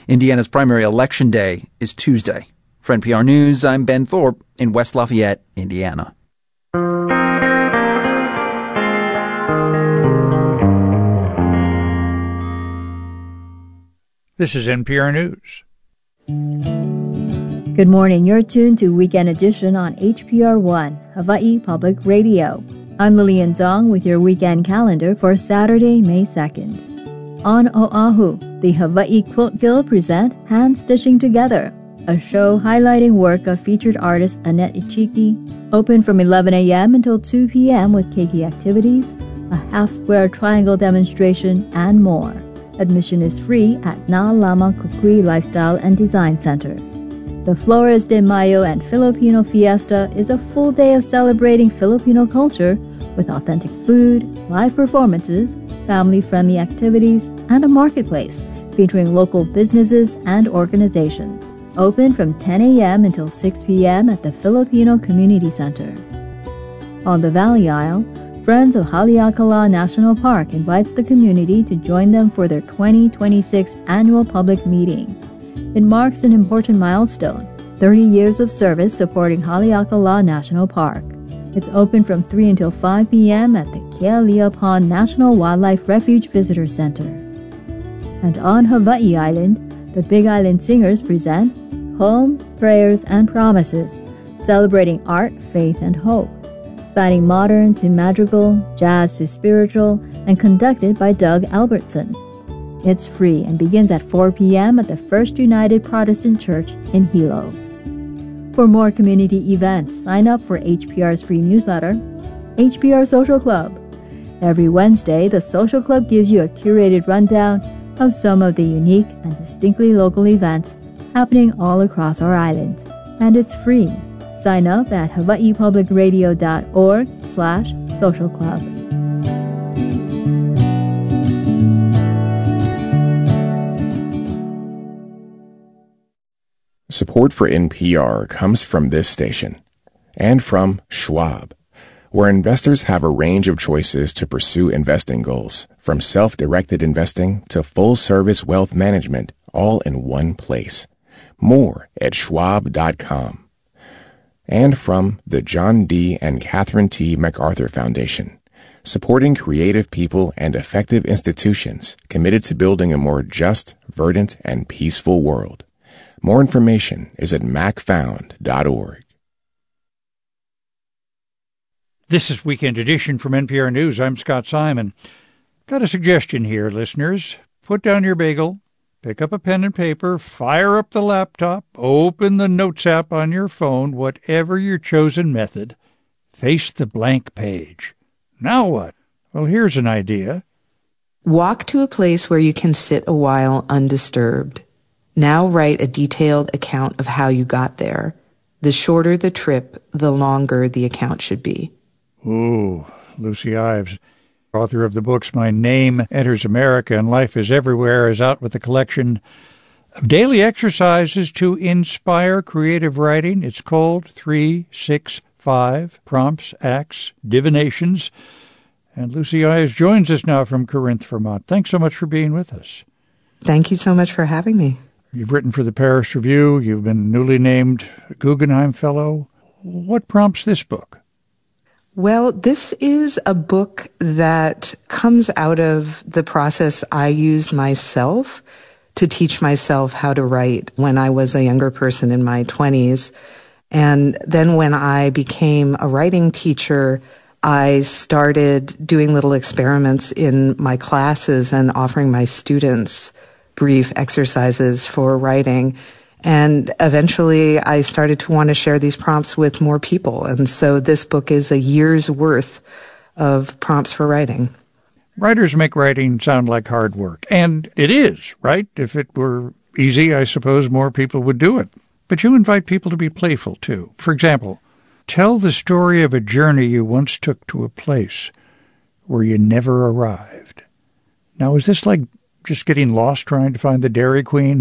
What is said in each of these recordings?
Indiana's primary election day is Tuesday. For NPR News, I'm Ben Thorpe in West Lafayette, Indiana. This is NPR News. Good morning. You're tuned to Weekend Edition on HPR One, Hawaii Public Radio. I'm Lillian Zong with your weekend calendar for Saturday, May 2nd. On Oahu, the Hawaii Quilt Guild present Hand Stitching Together, a show highlighting work of featured artist Annette Ichiki, open from 11 a.m. until 2 p.m. with keiki activities, a half-square triangle demonstration, and more. Admission is free at Na Lama Kukui Lifestyle and Design Center. The Flores de Mayo and Filipino Fiesta is a full day of celebrating Filipino culture with authentic food, live performances, family-friendly activities, and a marketplace featuring local businesses and organizations. Open from 10 a.m. until 6 p.m. at the Filipino Community Center. On the Valley Isle, Friends of Haleakala National Park invites the community to join them for their 2026 annual public meeting. It marks an important milestone, 30 years of service supporting Haleakala National Park. It's open from 3 until 5 p.m. at the Kealia Pond National Wildlife Refuge Visitor Center. And on Hawaii Island, the Big Island Singers present Poems, Prayers, and Promises, celebrating art, faith, and hope, spanning modern to madrigal, jazz to spiritual, and conducted by Doug Albertson. It's free and begins at 4 p.m. at the First United Protestant Church in Hilo. For more community events, sign up for HPR's free newsletter, HPR Social Club. Every Wednesday, the Social Club gives you a curated rundown of some of the unique and distinctly local events happening all across our island. And it's free. Sign up at hawaiipublicradio.org/social club. Support for NPR comes from this station and from Schwab, where investors have a range of choices to pursue investing goals, from self-directed investing to full-service wealth management, all in one place. More at schwab.com. And from the John D. and Catherine T. MacArthur Foundation, supporting creative people and effective institutions committed to building a more just, verdant, and peaceful world. More information is at macfound.org. This is Weekend Edition from NPR News. I'm Scott Simon. Got a suggestion here, listeners. Put down your bagel, pick up a pen and paper, fire up the laptop, open the Notes app on your phone, whatever your chosen method. Face the blank page. Now what? Well, here's an idea. Walk to a place where you can sit a while undisturbed. Now write a detailed account of how you got there. The shorter the trip, the longer the account should be. Ooh, Lucy Ives, author of the books My Name Enters America and Life is Everywhere, is out with a collection of daily exercises to inspire creative writing. It's called 365 Prompts, Acts, Divinations. And Lucy Ives joins us now from Corinth, Vermont. Thanks so much for being with us. Thank you so much for having me. You've written for the Paris Review. You've been newly named Guggenheim Fellow. What prompts this book? Well, this is a book that comes out of the process I used myself to teach myself how to write when I was a younger person in my 20s. And then when I became a writing teacher, I started doing little experiments in my classes and offering my students brief exercises for writing. And eventually I started to want to share these prompts with more people. And so this book is a year's worth of prompts for writing. Writers make writing sound like hard work. And it is, right? If it were easy, I suppose more people would do it. But you invite people to be playful, too. For example, tell the story of a journey you once took to a place where you never arrived. Now, is this like just getting lost trying to find the Dairy Queen?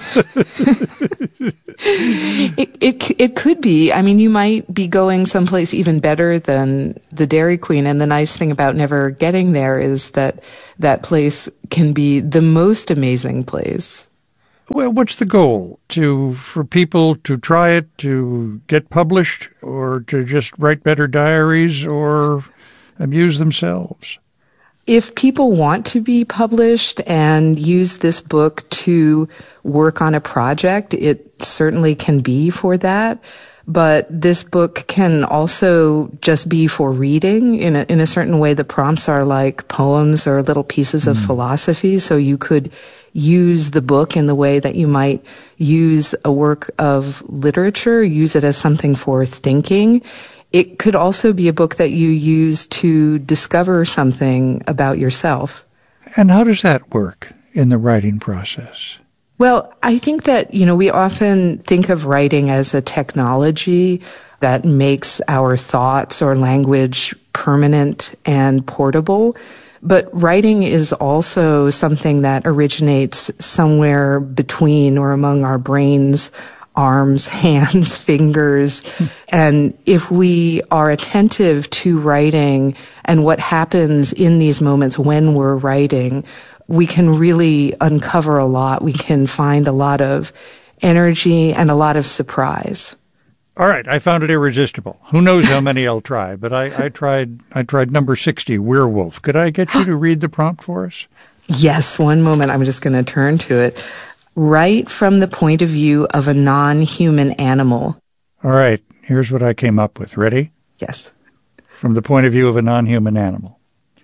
It could be. I mean, you might be going someplace even better than the Dairy Queen. And the nice thing about never getting there is that that place can be the most amazing place. Well, what's the goal? For people to try it, to get published, or to just write better diaries, or amuse themselves? If people want to be published and use this book to work on a project, it certainly can be for that. But this book can also just be for reading. In a certain way, the prompts are like poems or little pieces of philosophy. So you could use the book in the way that you might use a work of literature, use it as something for thinking. It could also be a book that you use to discover something about yourself. And how does that work in the writing process? Well, I think that, we often think of writing as a technology that makes our thoughts or language permanent and portable. But writing is also something that originates somewhere between or among our brains, arms, hands, fingers. And if we are attentive to writing and what happens in these moments when we're writing, we can really uncover a lot. We can find a lot of energy and a lot of surprise. All right, I found it irresistible. Who knows how many I'll try, but I tried number 60, Werewolf. Could I get you to read the prompt for us? Yes, one moment. I'm just going to turn to it. Write from the point of view of a non-human animal. All right, here's what I came up with. Ready? Yes. From the point of view of a non-human animal.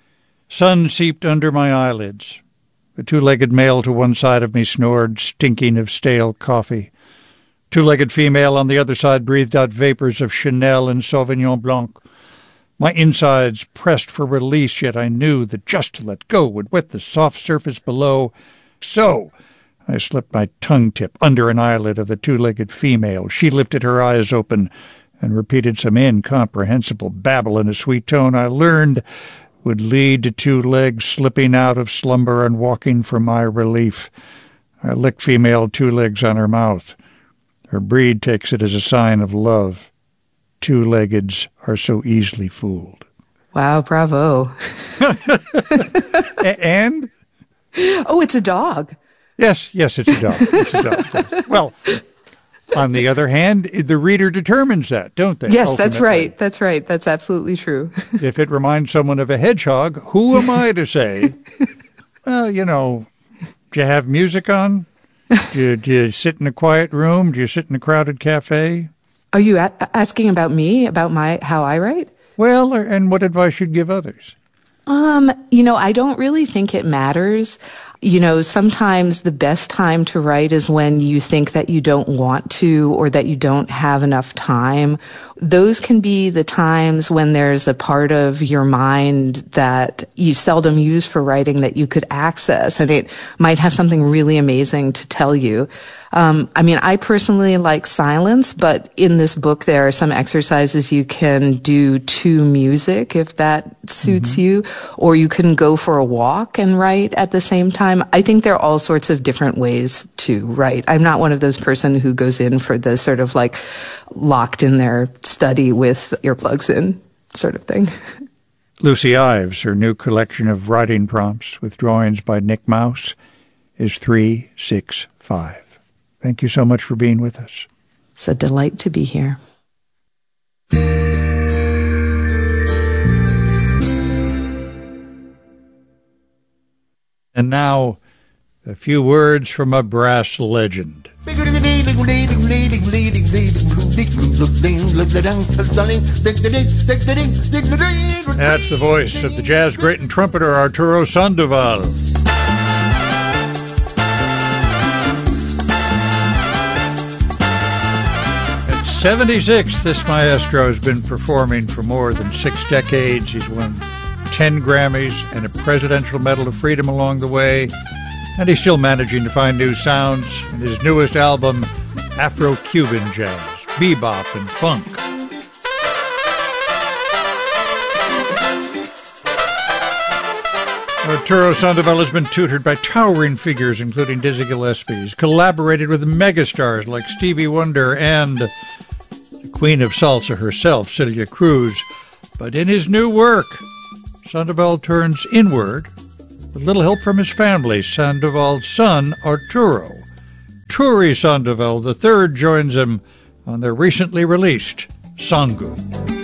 Sun seeped under my eyelids. The two-legged male to one side of me snored, stinking of stale coffee. Two-legged female on the other side breathed out vapors of Chanel and Sauvignon Blanc. My insides pressed for release, yet I knew that just to let go would wet the soft surface below. So I slipped my tongue tip under an eyelid of the two-legged female. She lifted her eyes open and repeated some incomprehensible babble in a sweet tone I learned would lead to two legs slipping out of slumber and walking for my relief. I licked female two legs on her mouth. Her breed takes it as a sign of love. Two-leggeds are so easily fooled. Wow, bravo. And? Oh, it's a dog. Yes, it's a dog. It's a dog. Well, on the other hand, the reader determines that, don't they? Yes, ultimately? That's right. That's absolutely true. If it reminds someone of a hedgehog, who am I to say, well, do you have music on? Do you sit in a quiet room? Do you sit in a crowded cafe? Are you asking about me, about how I write? Well, and what advice you'd give others? I don't really think it matters. Sometimes the best time to write is when you think that you don't want to or that you don't have enough time. Those can be the times when there's a part of your mind that you seldom use for writing that you could access, and it might have something really amazing to tell you. I personally like silence, but in this book there are some exercises you can do to music if that suits you, or you can go for a walk and write at the same time. I think there are all sorts of different ways to write. I'm not one of those person who goes in for the sort of like locked in their study with earplugs in sort of thing. Lucy Ives, her new collection of writing prompts with drawings by Nick Mouse, is 365. Thank you so much for being with us. It's a delight to be here. And now, a few words from a brass legend. That's the voice of the jazz great and trumpeter Arturo Sandoval. At 76, this maestro has been performing for more than 6 decades. He's won 10 Grammys and a Presidential Medal of Freedom along the way, and he's still managing to find new sounds in his newest album, Afro-Cuban Jazz, Bebop and Funk. Arturo Sandoval has been tutored by towering figures including Dizzy Gillespie. He's collaborated with megastars like Stevie Wonder and the Queen of Salsa herself, Celia Cruz. But in his new work, Sandoval turns inward with little help from his family, Sandoval's son, Arturo, Turi Sandoval III joins him on their recently released Sangu.